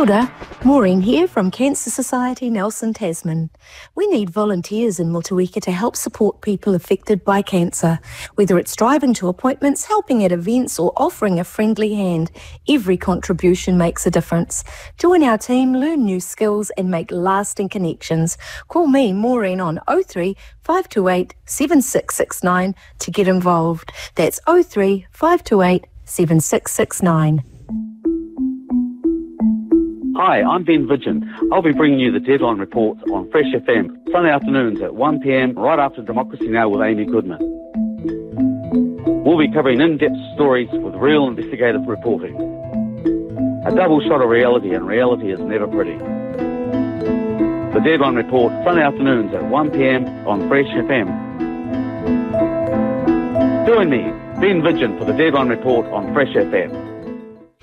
Kia ora, Maureen here from Cancer Society Nelson Tasman. We need volunteers in Motueka to help support people affected by cancer. Whether it's driving to appointments, helping at events or offering a friendly hand, every contribution makes a difference. Join our team, learn new skills and make lasting connections. Call me, Maureen, on 03 528 7669 to get involved. That's 03 528 7669. Hi, I'm Ben Vidgen. I'll be bringing you the Deadline Report on Fresh FM, Sunday afternoons at 1 p.m, right after Democracy Now! With Amy Goodman. We'll be covering in-depth stories with real investigative reporting. A double shot of reality, and reality is never pretty. The Deadline Report, Sunday afternoons at 1 p.m. on Fresh FM. Join me, Ben Vidgen, for the Deadline Report on Fresh FM.